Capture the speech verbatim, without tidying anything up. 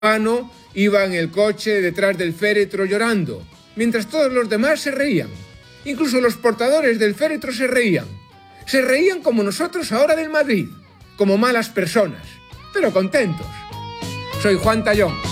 hermano iba en el coche detrás del féretro llorando, mientras todos los demás se reían. Incluso los portadores del féretro se reían. Se reían como nosotros ahora del Madrid, como malas personas, pero contentos. Soy Juan Tallón.